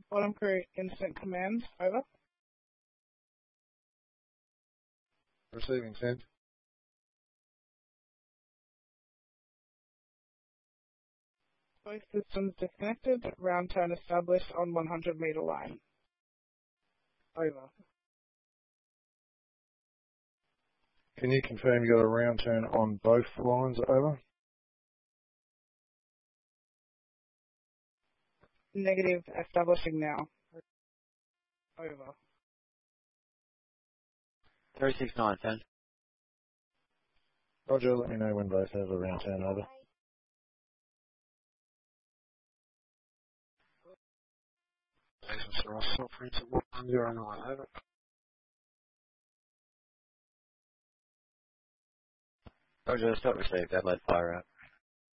Bottom crew, instant commands, over. Receiving, send. Both systems disconnected, round turn established on 100 meter line. Over. Can you confirm you got a round turn on both lines, over? Negative, establishing now. Over. 369, send. Roger, let me know when both have a round turn, over. Ross, Francis, 109, over. Roger, stop received, Adelaide fire out.